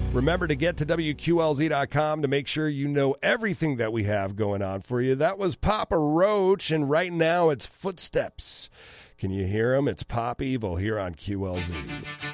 Remember to get to WQLZ.com to make sure you know everything that we have going on for you. That was Papa Roach, and right now it's Footsteps. Can you hear him? It's Pop Evil here on QLZ.